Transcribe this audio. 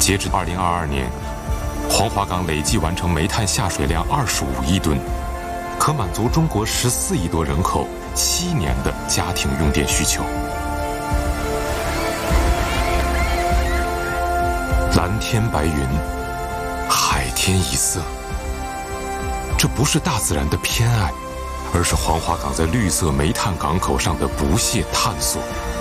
截至2022年，黄花岗累计完成煤炭下水量25亿吨，可满足中国14亿多人口7年的家庭用电需求。蓝天白云，海天一色，这不是大自然的偏爱，而是黄花岗在绿色煤炭港口上的不懈探索。